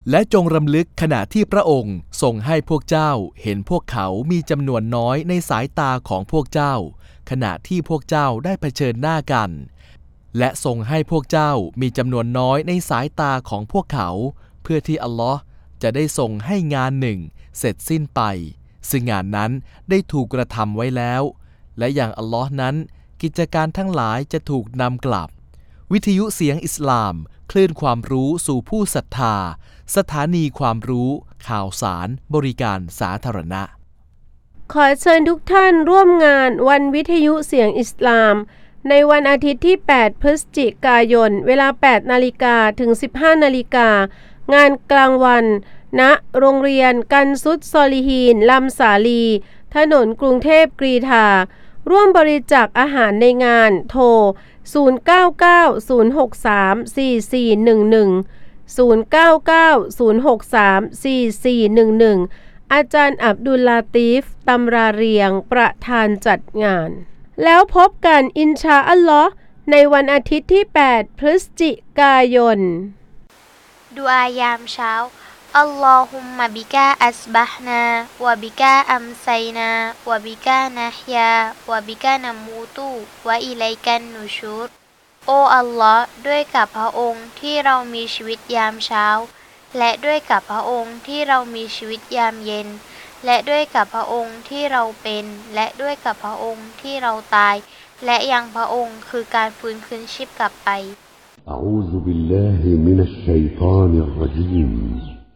และจงรำลึกขณะที่พระองค์ทรงให้พวกเจ้าเห็นพวกเขามีจำนวนน้อยในสายตาของพวกเจ้าขณะที่พวกเจ้าได้เผชิญหน้ากันและทรงให้พวกเจ้ามีจำนวนน้อยในสายตาของพวกเขาเพื่อที่อัลลอฮ์จะได้ทรงให้งานหนึ่งเสร็จสิ้นไปซึ่งงานนั้นได้ถูกกระทำไว้แล้วและอย่างอัลลอฮ์นั้นกิจการทั้งหลายจะถูกนำกลับวิทยุเสียงอิสลามคลื่นความรู้สู่ผู้ศรัทธาสถานีความรู้ข่าวสารบริการสาธารณะขอเชิญทุกท่านร่วมงานวันวิทยุเสียงอิสลามในวันอาทิตย์ที่ 8 พฤศจิกายน เวลา 8 นาฬิกาถึง 15 นาฬิกางานกลางวันณโรงเรียนกันซุดซอลิฮีนลำสาลี ถนนกรุงเทพกรีฑาร่วมบริจาคอาหารในงานโทร 0990634411 0990634411 อาจารย์อับดุลลาตีฟ ตำราเรียงประธานจัดงานแล้วพบกันอินชาอัลลอฮ์ในวันอาทิตย์ที่ 8 พฤศจิกายนดุอายามเช้าอัลลอฮุมมะบิกาอัสบะฮ์นาวะบิกาอัมไซนาวะบิกานะฮยาวะบิกานะมูตุวะอิลัยกันนุชูรโออัลลอฮ์ด้วยกับพระองค์ที่เรามีชีวิตยามเช้าและด้วยกับพระองค์ที่เรามีชีวิตยามเย็นและด้วยกับพระองค์ที่เราเป็นและด้วยกับพระองค์ที่เราตายและยังพระองค์คือการฟื้นคืนชีพกลับไป أعوذ بالله من الشيطان الرجيم